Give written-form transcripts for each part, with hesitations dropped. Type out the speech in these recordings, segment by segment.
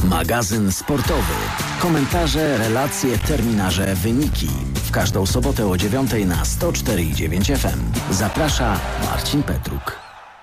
Magazyn sportowy. Komentarze, relacje, terminarze, wyniki. W każdą sobotę o 9:00 na 104,9 FM. Zaprasza Marcin Petruk.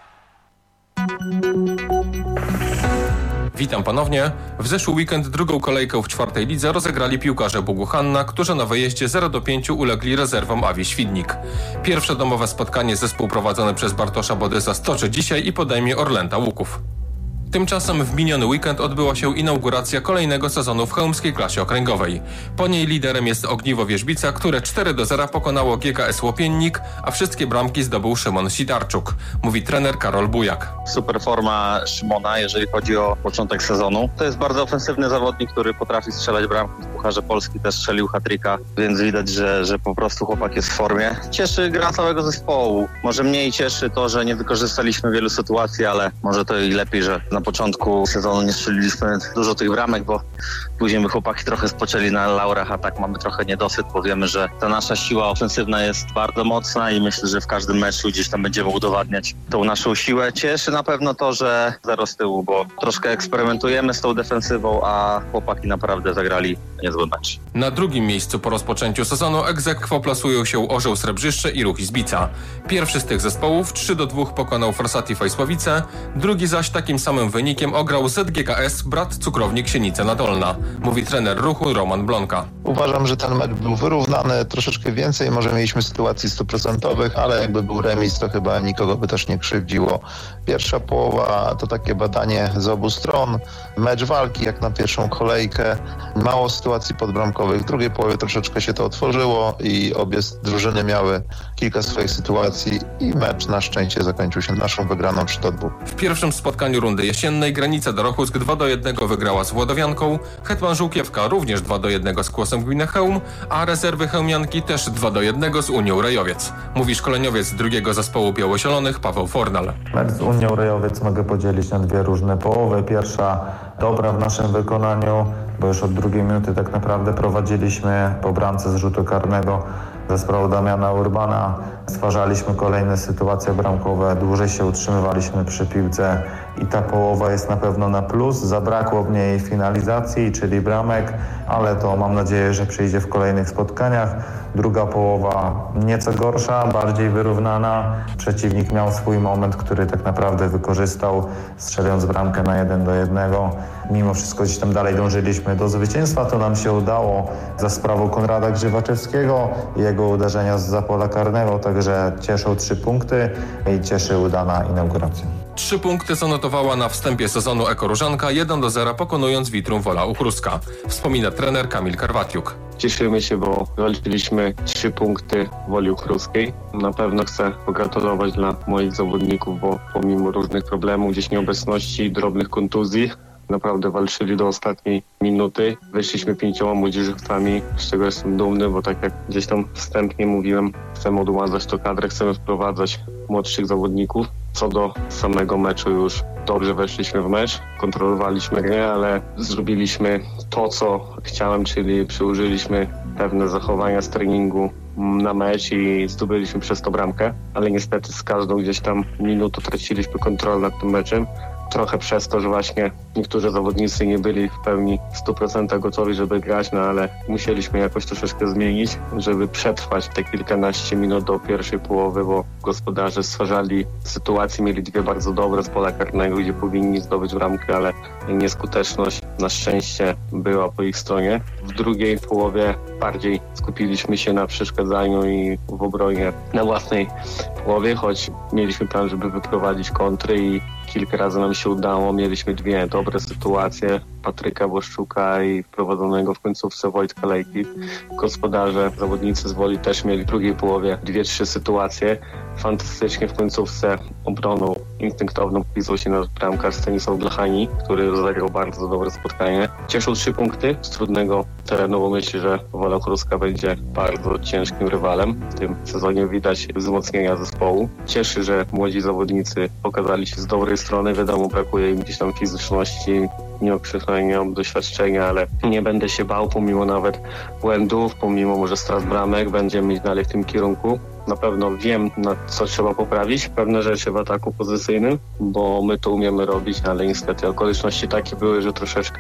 Witam ponownie. W zeszły weekend drugą kolejkę w czwartej lidze rozegrali piłkarze Boguchanna, którzy na wyjeździe 0-5 ulegli rezerwom Awi Świdnik. Pierwsze domowe spotkanie zespół prowadzony przez Bartosza Bodysa stoczy dzisiaj i podejmie Orlęta Łuków. Tymczasem w miniony weekend odbyła się inauguracja kolejnego sezonu w chełmskiej klasie okręgowej. Po niej liderem jest Ogniwo Wierzbica, które 4-0 pokonało GKS Łopiennik, a wszystkie bramki zdobył Szymon Sitarczuk, mówi trener Karol Bujak. Super forma Szymona, jeżeli chodzi o początek sezonu. To jest bardzo ofensywny zawodnik, który potrafi strzelać bramki. W Pucharze Polski też strzelił hat-tricka, więc widać, że po prostu chłopak jest w formie. Cieszy gra całego zespołu. Może mniej cieszy to, że nie wykorzystaliśmy wielu sytuacji, ale może to i lepiej, że na początku sezonu nie strzeliliśmy dużo tych bramek, bo później by chłopaki trochę spoczęli na laurach, a tak mamy trochę niedosyt, bo wiemy, że ta nasza siła ofensywna jest bardzo mocna i myślę, że w każdym meczu gdzieś tam będziemy udowadniać tą naszą siłę. Cieszy na pewno to, że 0 z tyłu, bo troszkę eksperymentujemy z tą defensywą, a chłopaki naprawdę zagrali niezły mecz. Na drugim miejscu po rozpoczęciu sezonu ex aequo plasują się Orzeł Srebrzyszcze i Ruch Izbica. Pierwszy z tych zespołów 3-2 pokonał Forsati Fajsławice, drugi zaś takim samym wynikiem ograł ZGKS Brat Cukrownik Sienica Nadolna, mówi trener Ruchu Roman Blonka. Uważam, że ten mecz był wyrównany, troszeczkę więcej, może mieliśmy sytuacji 100%, ale jakby był remis, to chyba nikogo by też nie krzywdziło. Pierwsza połowa to takie badanie z obu stron, mecz walki jak na pierwszą kolejkę, mało sytuacji podbramkowych. W drugiej połowie troszeczkę się to otworzyło i obie drużyny miały kilka swoich sytuacji i mecz na szczęście zakończył się naszą wygraną 3-2. W pierwszym spotkaniu rundy jesiennej Granica Dorochusk 2-1 wygrała z Włodowianką, Hetman Żółkiewka również 2-1 z Kłosem Gminy Chełm, a rezerwy chełmianki też 2-1 z Unią Rejowiec, mówi szkoleniowiec drugiego zespołu białozielonych Paweł Fornal. Mecz z Unią Rejowiec mogę podzielić na dwie różne połowy. Pierwsza dobra w naszym wykonaniu, bo już od drugiej minuty tak naprawdę prowadziliśmy po bramce z rzutu karnego za sprawą Damiana Urbana. Stwarzaliśmy kolejne sytuacje bramkowe, dłużej się utrzymywaliśmy przy piłce i ta połowa jest na pewno na plus. Zabrakło w niej finalizacji, czyli bramek, ale to mam nadzieję, że przyjdzie w kolejnych spotkaniach. Druga połowa nieco gorsza, bardziej wyrównana. Przeciwnik miał swój moment, który tak naprawdę wykorzystał, strzelając bramkę na 1-1. Mimo wszystko gdzieś tam dalej dążyliśmy do zwycięstwa. To nam się udało za sprawą Konrada Grzywaczewskiego i jego uderzenia zza pola karnego. Także cieszą 3 punkty i cieszy udana inauguracja. 3 punkty zanotowała na wstępie sezonu Ekoróżanka 1-0 pokonując Vitrum Wola Uchruska, wspomina trener Kamil Karwatiuk. Cieszymy się, bo walczyliśmy 3 punkty Woli Uchruskiej. Na pewno chcę pogratulować dla moich zawodników, bo pomimo różnych problemów, gdzieś nieobecności, drobnych kontuzji, naprawdę walczyli do ostatniej minuty. Wyszliśmy 5 młodzieżowcami, z czego jestem dumny, bo tak jak gdzieś tam wstępnie mówiłem, chcemy odmładzać tą kadrę, chcemy wprowadzać młodszych zawodników. Co do samego meczu już dobrze weszliśmy w mecz, kontrolowaliśmy grę, ale zrobiliśmy to, co chciałem, czyli przyłożyliśmy pewne zachowania z treningu na mecz i zdobyliśmy przez to bramkę, ale niestety z każdą gdzieś tam minutą traciliśmy kontrolę nad tym meczem. Trochę przez to, że właśnie niektórzy zawodnicy nie byli w pełni 100% gotowi, żeby grać, no ale musieliśmy jakoś troszeczkę zmienić, żeby przetrwać te kilkanaście minut do pierwszej połowy, bo gospodarze stwarzali sytuacje, mieli 2 bardzo dobre z pola karnego, gdzie powinni zdobyć bramkę, ale nieskuteczność na szczęście była po ich stronie. W drugiej połowie bardziej skupiliśmy się na przeszkadzaniu i w obronie na własnej połowie, choć mieliśmy plan, żeby wyprowadzić kontry i kilka razy nam się udało. Mieliśmy 2 dobre sytuacje, Patryka Błaszczuka i wprowadzonego w końcówce Wojtka Lejki. Gospodarze, zawodnicy z Woli też mieli w drugiej połowie 2-3 sytuacje. Fantastycznie w końcówce obroną instynktowną wpisał się nasz bramkarz Stanisław Blachani, który rozegrał bardzo dobre spotkanie. Cieszą 3 punkty z trudnego terenu, bo myślę, że Wola Uchruska będzie bardzo ciężkim rywalem. W tym sezonie widać wzmocnienia zespołu. Cieszy, że młodzi zawodnicy pokazali się z dobrej strony. Wiadomo, brakuje im gdzieś tam fizyczności, nieokrzyknienia, doświadczenia, ale nie będę się bał, pomimo nawet błędów, pomimo może strat bramek, będziemy iść dalej w tym kierunku. Na pewno wiem, na co trzeba poprawić, pewne rzeczy w ataku pozycyjnym, bo my to umiemy robić, ale niestety okoliczności takie były, że troszeczkę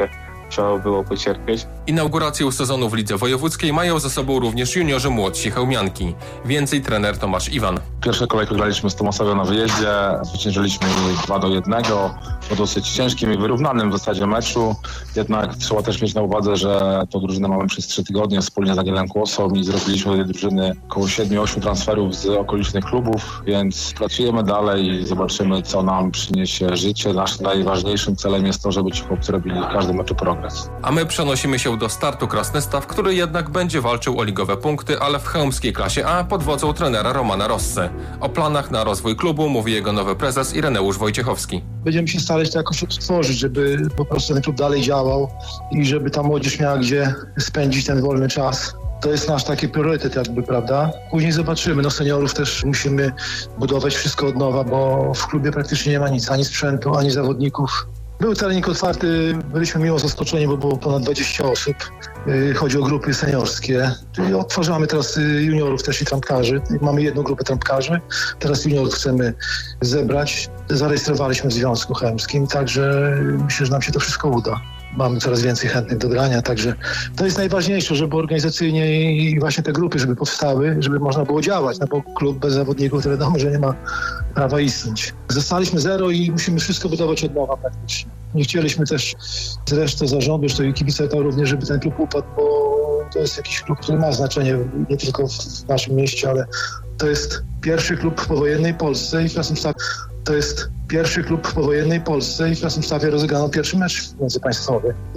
trzeba było pocierpieć. Inaugurację sezonu w Lidze Wojewódzkiej mają za sobą również juniorzy młodsi chełmianki. Więcej trener Tomasz Iwan. Pierwszą kolejkę graliśmy z Tomasowem na wyjeździe, zwyciężyliśmy 2-1 po dosyć ciężkim i wyrównanym w zasadzie meczu. Jednak trzeba też mieć na uwadze, że tą drużynę mamy przez 3 tygodnie wspólnie z Danielem Kłosą i zrobiliśmy do tej drużyny około 7-8 transferów z okolicznych klubów, więc pracujemy dalej i zobaczymy, co nam przyniesie życie. Naszym najważniejszym celem jest to, żeby ci chłopcy robili w każdym meczu progres. A my przenosimy się do Startu Krasny Staw, który jednak będzie walczył o ligowe punkty, ale w chełmskiej klasie A pod wodzą trenera Romana Rossy. O planach na rozwój klubu mówi jego nowy prezes Ireneusz Wojciechowski. Będziemy się starać to jakoś odtworzyć, żeby po prostu ten klub dalej działał i żeby ta młodzież miała gdzie spędzić ten wolny czas. To jest nasz taki priorytet jakby, prawda? Później zobaczymy, seniorów też musimy budować wszystko od nowa, bo w klubie praktycznie nie ma nic, ani sprzętu, ani zawodników. Był trening otwarty, byliśmy miło zaskoczeni, bo było ponad 20 osób. Chodzi o grupy seniorskie. Czyli odtwarzamy teraz juniorów też i trampkarzy. Mamy jedną grupę trampkarzy. Teraz juniorów chcemy zebrać. Zarejestrowaliśmy w Związku Chełmskim, także myślę, że nam się to wszystko uda. Mamy coraz więcej chętnych do grania, także to jest najważniejsze, żeby organizacyjnie i właśnie te grupy, żeby powstały, żeby można było działać, bo klub bez zawodników to wiadomo, że nie ma prawa istnieć. Zostaliśmy 0 i musimy wszystko budować od nowa praktycznie. Nie chcieliśmy też zresztą zarządu, zresztą i kibice to również, żeby ten klub upadł, bo to jest jakiś klub, który ma znaczenie nie tylko w naszym mieście, ale to jest pierwszy klub w powojennej Polsce i w Krasnymstawie rozegrano pierwszy mecz międzypaństwowy.